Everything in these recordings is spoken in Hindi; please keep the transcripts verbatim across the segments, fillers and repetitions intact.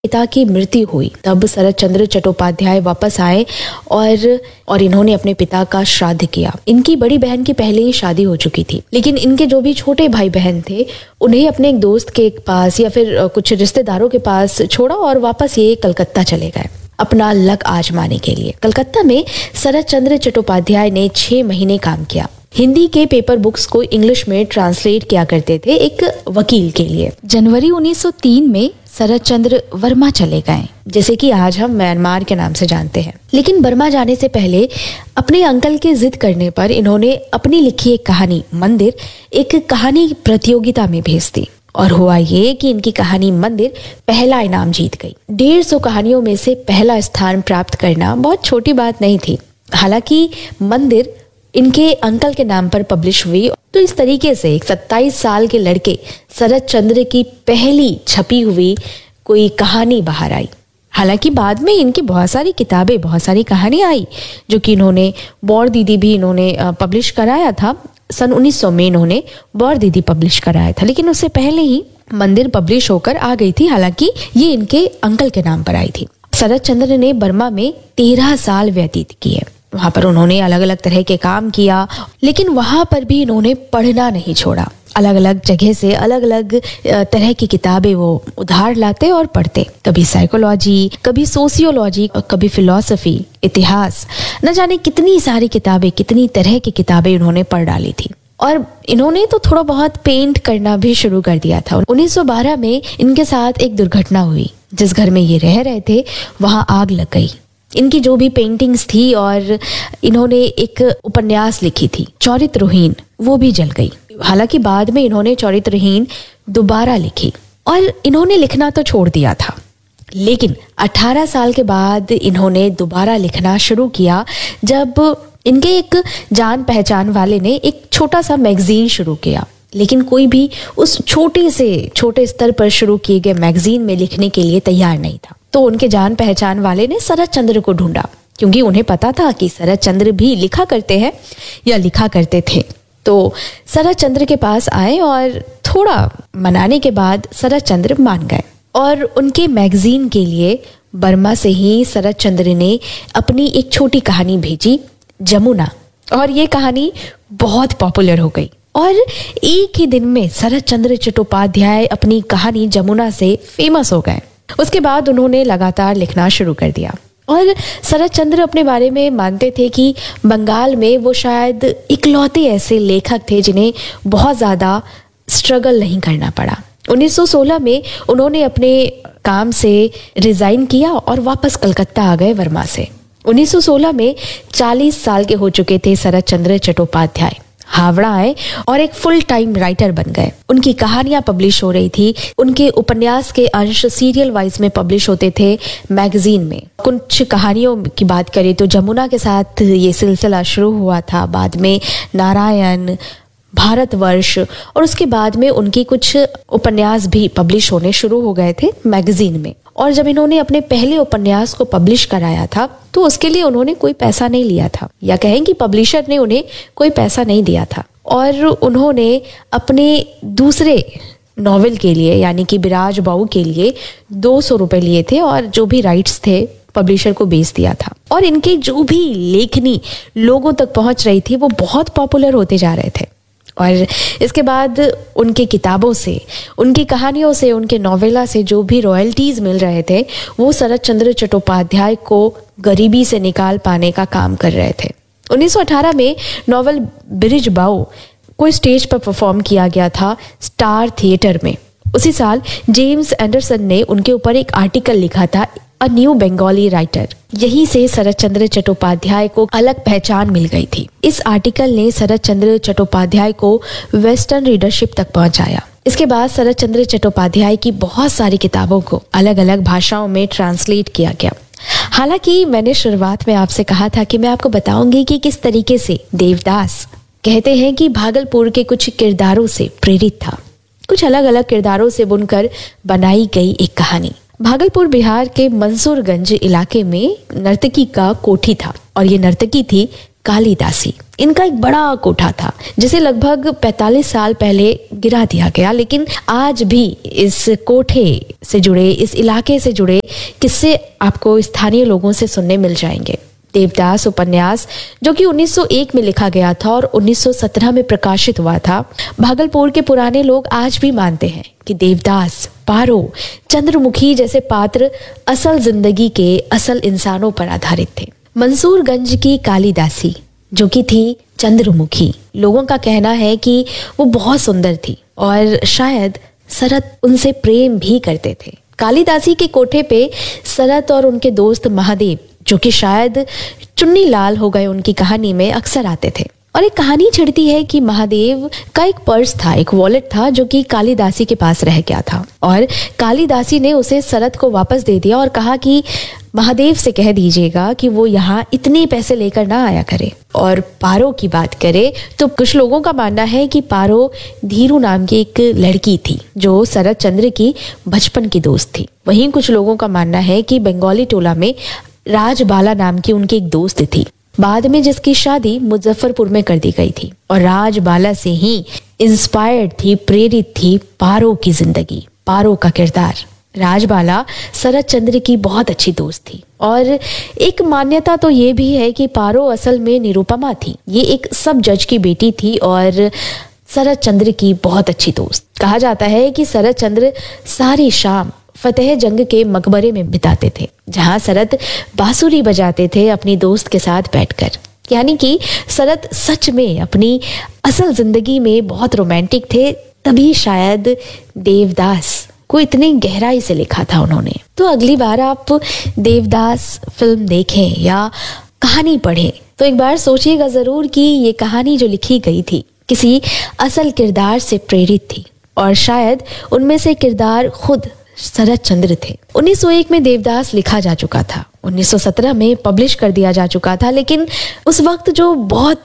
पिता की मृत्यु हुई तब शरत चंद्र चट्टोपाध्याय वापस आए और और इन्होंने अपने पिता का श्राद्ध किया। इनकी बड़ी बहन की पहले ही शादी हो चुकी थी, लेकिन इनके जो भी छोटे भाई बहन थे उन्हें अपने एक दोस्त के पास या फिर कुछ रिश्तेदारों के पास छोड़ा और वापस ये कलकत्ता चले गए अपना लक आजमाने के लिए। कलकत्ता में शरत चंद्र चट्टोपाध्याय ने छह महीने काम किया। हिंदी के पेपर बुक्स को इंग्लिश में ट्रांसलेट किया करते थे एक वकील के लिए। जनवरी उन्नीस सौ तीन में शरत चंद्र वर्मा चले गए, जैसे कि आज हम म्यांमार के नाम से जानते हैं। लेकिन बर्मा जाने से पहले अपने अंकल के जिद करने पर इन्होंने अपनी लिखी एक कहानी मंदिर एक कहानी प्रतियोगिता में भेज दी और हुआ ये कि इनकी कहानी मंदिर पहला इनाम जीत गई। डेढ़ सौ कहानियों में से पहला स्थान प्राप्त करना बहुत छोटी बात नहीं थी। हालांकि मंदिर इनके अंकल के नाम पर पब्लिश हुई, तो इस तरीके से एक सत्ताईस साल के लड़के शरत चंद्र की पहली छपी हुई कोई कहानी बाहर आई। हालांकि बाद में इनकी बहुत सारी किताबें, बहुत सारी कहानी आई, जो कि इन्होंने बौर दीदी भी इन्होंने पब्लिश कराया था। सन उन्नीस सौ में इन्होंने बौर दीदी पब्लिश कराया था, लेकिन उससे पहले ही मंदिर पब्लिश होकर आ गई थी। हालांकि ये इनके अंकल के नाम पर आई थी। शरत चंद्र ने बर्मा में तेरह साल व्यतीत किए। वहां पर उन्होंने अलग अलग तरह के काम किया, लेकिन वहां पर भी इन्होंने पढ़ना नहीं छोड़ा। अलग अलग जगह से अलग अलग तरह की किताबें वो उधार लाते और पढ़ते। कभी साइकोलॉजी, कभी सोशियोलॉजी, कभी फिलॉसफी, इतिहास, न जाने कितनी सारी किताबें, कितनी तरह की किताबें इन्होंने पढ़ डाली थी। और इन्होंने तो थोड़ा बहुत पेंट करना भी शुरू कर दिया था। उन्नीस सौ बारह में इनके साथ एक दुर्घटना हुई। जिस घर में ये रह रहे थे वहां आग लग गई। इनकी जो भी पेंटिंग्स थी और इन्होंने एक उपन्यास लिखी थी चरित्रहीन, वो भी जल गई। हालांकि बाद में इन्होंने चरित्रहीन दोबारा लिखी और इन्होंने लिखना तो छोड़ दिया था, लेकिन अठारह साल के बाद इन्होंने दोबारा लिखना शुरू किया जब इनके एक जान पहचान वाले ने एक छोटा सा मैगजीन शुरू किया। लेकिन कोई भी उस छोटे से छोटे स्तर पर शुरू किए गए मैगजीन में लिखने के लिए तैयार नहीं था। तो उनके जान पहचान वाले ने शरत चंद्र को ढूंढा, क्योंकि उन्हें पता था कि शरत चंद्र भी लिखा करते हैं या लिखा करते थे। तो शरत चंद्र के पास आए और थोड़ा मनाने के बाद शरत चंद्र मान गए और उनके मैगजीन के लिए बर्मा से ही शरत चंद्र ने अपनी एक छोटी कहानी भेजी, जमुना, और ये कहानी बहुत पॉपुलर हो गई। और एक ही दिन में शरत चंद्र चट्टोपाध्याय अपनी कहानी जमुना से फेमस हो गए। उसके बाद उन्होंने लगातार लिखना शुरू कर दिया और शरत चंद्र अपने बारे में मानते थे कि बंगाल में वो शायद इकलौते ऐसे लेखक थे जिन्हें बहुत ज़्यादा स्ट्रगल नहीं करना पड़ा। उन्नीस सौ सोलह में उन्होंने अपने काम से रिजाइन किया और वापस कलकत्ता आ गए वर्मा से। उन्नीस सौ सोलह में चालीस साल के हो चुके थे शरत चंद्र चट्टोपाध्याय। हावड़ा आए और एक फुल टाइम राइटर बन गए। उनकी कहानियां पब्लिश हो रही थी। उनके उपन्यास के अंश सीरियल वाइज में पब्लिश होते थे मैगजीन में। कुछ कहानियों की बात करें तो जमुना के साथ ये सिलसिला शुरू हुआ था, बाद में नारायण, भारतवर्ष, और उसके बाद में उनकी कुछ उपन्यास भी पब्लिश होने शुरू हो गए थे मैगजीन में। और जब इन्होंने अपने पहले उपन्यास को पब्लिश कराया था तो उसके लिए उन्होंने कोई पैसा नहीं लिया था, या कहें कि पब्लिशर ने उन्हें कोई पैसा नहीं दिया था। और उन्होंने अपने दूसरे नॉवेल के लिए यानी कि बिराज बाऊ के लिए दो सौ रुपए लिए थे और जो भी राइट्स थे पब्लिशर को बेच दिया था। और इनके जो भी लेखनी लोगों तक पहुंच रही थी वो बहुत पॉपुलर होते जा रहे थे। और इसके बाद उनके किताबों से, उनकी कहानियों से, उनके नॉवेला से जो भी रॉयल्टीज मिल रहे थे वो शरत चंद्र चट्टोपाध्याय को गरीबी से निकाल पाने का काम कर रहे थे। उन्नीस सौ अठारह में नॉवेल ब्रिज बाऊ को स्टेज पर परफॉर्म किया गया था स्टार थिएटर में। उसी साल जेम्स एंडरसन ने उनके ऊपर एक आर्टिकल लिखा था, अ न्यू बंगाली राइटर। यहीं से शरत चंद्र चट्टोपाध्याय को अलग पहचान मिल गई थी। इस आर्टिकल ने शरत चंद्र चट्टोपाध्याय को वेस्टर्न रीडरशिप तक पहुंचाया। इसके बाद शरत चंद्र चट्टोपाध्याय की बहुत सारी किताबों को अलग अलग भाषाओं में ट्रांसलेट किया गया। हालांकि मैंने शुरुआत में आपसे कहा था कि मैं आपको बताऊंगी कि किस तरीके से देवदास कहते हैं कि भागलपुर के कुछ किरदारों से प्रेरित था। कुछ अलग अलग किरदारों से बुनकर बनाई गई एक कहानी। भागलपुर बिहार के मंसूरगंज इलाके में नर्तकी का कोठी था और ये नर्तकी थी कालिदासी। इनका एक बड़ा कोठा था जिसे लगभग पैंतालीस साल पहले गिरा दिया गया, लेकिन आज भी इस कोठे से जुड़े, इस इलाके से जुड़े किस्से आपको स्थानीय लोगों से सुनने मिल जाएंगे। देवदास उपन्यास जो कि उन्नीस सौ एक में लिखा गया था और उन्नीस सौ सत्रह में प्रकाशित हुआ था, भागलपुर के पुराने लोग आज भी मानते हैं कि देवदास, पारो, चंद्रमुखी जैसे पात्र असल जिंदगी के असल इंसानों पर आधारित थे। मंसूरगंज की कालिदासी जो कि थी चंद्रमुखी, लोगों का कहना है कि वो बहुत सुंदर थी और शायद शरत उनसे प्रेम भी करते थे। कालिदासी के कोठे पे शरत और उनके दोस्त महादेव, जो कि शायद चुन्नी लाल हो गए उनकी कहानी में, अक्सर आते थे। और एक कहानी छिड़ती है कि महादेव का एक पर्स था, एक वॉलेट था जो कि कालिदासी के पास रह गया था और कालिदासी ने उसे शरत को वापस दे दिया और कहा कि महादेव से कह दीजिएगा कि वो यहाँ इतने पैसे लेकर ना आया करे। और पारो की बात करें तो कुछ लोगों का मानना है कि पारो धीरू नाम की एक लड़की थी जो शरत चंद्र की बचपन की दोस्त थी। वहीं कुछ लोगों का मानना है कि बंगाली टोला में राजबाला नाम की उनकी एक दोस्त थी, बाद में जिसकी शादी मुजफ्फरपुर में कर दी गई थी। और राजबाला से ही इंस्पायर्ड थी, प्रेरित थी पारो की जिंदगी, पारो का किरदार। राजबाला शरत चंद्र की बहुत अच्छी दोस्त थी और एक मान्यता तो ये भी है कि पारो असल में निरुपमा थी। ये एक सब जज की बेटी थी और शरत चंद्र की बहुत अच्छी दोस्त। कहा जाता है कि शरत चंद्र सारी शाम फतेह जंग के मकबरे में बिताते थे, जहां शरत बांसुरी बजाते थे अपनी दोस्त के साथ बैठकर। यानी कि शरत सच में अपनी असल जिंदगी में बहुत रोमांटिक थे, तभी शायद देवदास को इतनी गहराई से लिखा था उन्होंने। तो अगली बार आप देवदास फिल्म देखें या कहानी पढ़ें तो एक बार सोचिएगा जरूर कि ये कहानी जो लिखी गई थी किसी असल किरदार से प्रेरित थी और शायद उनमें से किरदार खुद शरत चंद्र थे। उन्नीस सौ एक में देवदास लिखा जा चुका था, उन्नीस सौ सत्रह में पब्लिश कर दिया जा चुका था, लेकिन उस वक्त जो बहुत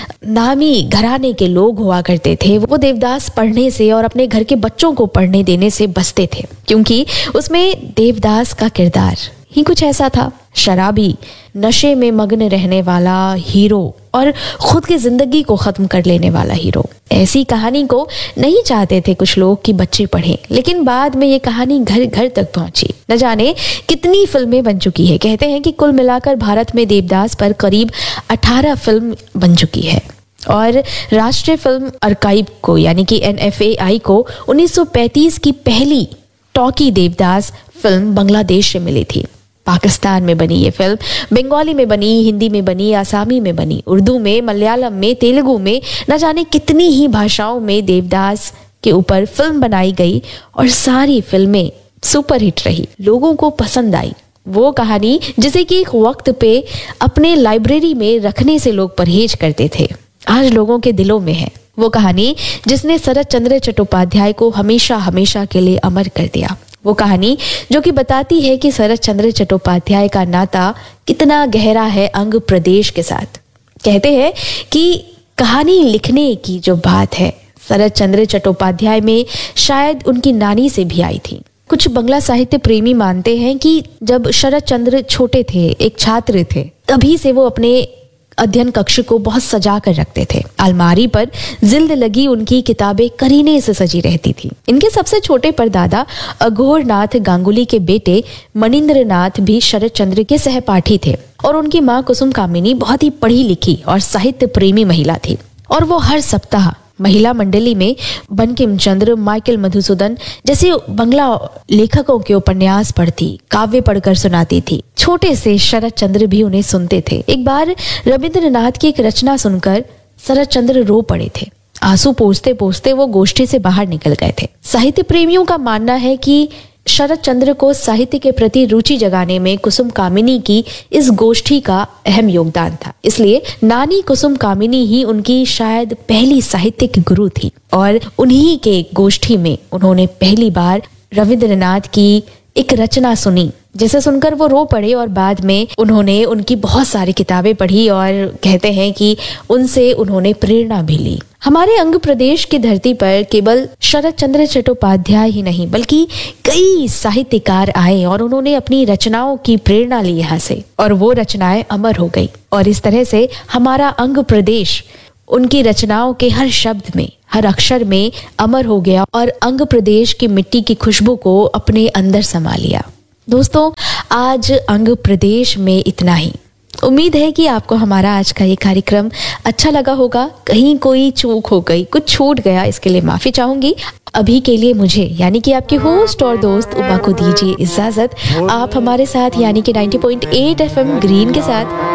नामी घराने के लोग हुआ करते थे वो देवदास पढ़ने से और अपने घर के बच्चों को पढ़ने देने से बचते थे, क्योंकि उसमें देवदास का किरदार ही कुछ ऐसा था, शराबी, नशे में मग्न रहने वाला हीरो और खुद की जिंदगी को खत्म कर लेने वाला हीरो। ऐसी कहानी को नहीं चाहते थे कुछ लोग कि बच्चे पढ़ें, लेकिन बाद में ये कहानी घर घर तक पहुंची। न जाने कितनी फिल्में बन चुकी है। कहते हैं कि कुल मिलाकर भारत में देवदास पर करीब अठारह फिल्म बन चुकी है और राष्ट्रीय फिल्म आर्काइव को यानी कि एन एफ ए आई को उन्नीस सौ पैंतीस की पहली टॉकी देवदास फिल्म बांग्लादेश से मिली थी। पाकिस्तान में बनी ये फिल्म बंगाली में बनी, हिंदी में बनी, आसामी में बनी, उर्दू में, मलयालम में, तेलुगु में, न जाने कितनी ही भाषाओं में देवदास के ऊपर फिल्म बनाई गई और सारी फिल्में सुपरहिट रही, लोगों को पसंद आई। वो कहानी जिसे कि एक वक्त पे अपने लाइब्रेरी में रखने से लोग परहेज करते थे, आज लोगों के दिलों में है। वो कहानी जिसने शरत चंद्र चट्टोपाध्याय को हमेशा हमेशा के लिए अमर कर दिया। वो कहानी जो कि बताती है कि शरत चंद्र चट्टोपाध्याय का नाता कितना गहरा है अंग प्रदेश के साथ। कहते हैं कि कहानी लिखने की जो बात है शरत चंद्र चट्टोपाध्याय में शायद उनकी नानी से भी आई थी। कुछ बंगला साहित्य प्रेमी मानते हैं कि जब शरत चंद्र छोटे थे, एक छात्र थे, तभी से वो अपने अध्ययन कक्ष को बहुत सजा कर रखते थे। अलमारी पर जिल्द लगी उनकी किताबें करीने से सजी रहती थी। इनके सबसे छोटे परदादा अघोर नाथ गांगुली के बेटे मनिंद्र नाथ भी शरत चंद्र के सहपाठी थे और उनकी माँ कुसुम कामिनी बहुत ही पढ़ी लिखी और साहित्य प्रेमी महिला थी और वो हर सप्ताह महिला मंडली में बंकिम चंद्र, माइकल मधुसूदन जैसे बंगला लेखकों के उपन्यास पढ़ती, काव्य पढ़कर सुनाती थी। छोटे से शरत चंद्र भी उन्हें सुनते थे। एक बार रविंद्रनाथ की एक रचना सुनकर शरत चंद्र रो पड़े थे। आंसू पोंछते पोंछते वो गोष्ठी से बाहर निकल गए थे। साहित्य प्रेमियों का मानना है कि शरत चंद्र को साहित्य के प्रति रुचि जगाने में कुसुम कामिनी की इस गोष्ठी का अहम योगदान था। इसलिए नानी कुसुम कामिनी ही उनकी शायद पहली साहित्यिक गुरु थी और उन्हीं के गोष्ठी में उन्होंने पहली बार रविंद्रनाथ की एक रचना सुनी जिसे सुनकर वो रो पड़े और बाद में उन्होंने उनकी बहुत सारी किताबें पढ़ी और कहते हैं कि उनसे उन्होंने प्रेरणा भी ली। हमारे अंग प्रदेश की धरती पर केवल शरत चंद्र चट्टोपाध्याय ही नहीं बल्कि कई साहित्यकार आए और उन्होंने अपनी रचनाओं की प्रेरणा ली यहाँ से, और वो रचनाएं अमर हो गई। और इस तरह से हमारा अंग प्रदेश उनकी रचनाओं के हर शब्द में, हर अक्षर में अमर हो गया और अंग प्रदेश की मिट्टी की खुशबू को अपने अंदर समा लिया। दोस्तों, आज अंग प्रदेश में इतना ही। उम्मीद है कि आपको हमारा आज का ये कार्यक्रम अच्छा लगा होगा। कहीं कोई चूक हो गई, कुछ छूट गया, इसके लिए माफी चाहूंगी। अभी के लिए मुझे यानी कि आपके होस्ट और दोस्त उमा को दीजिए इजाजत। आप हमारे साथ यानी कि ninety point eight FM green के साथ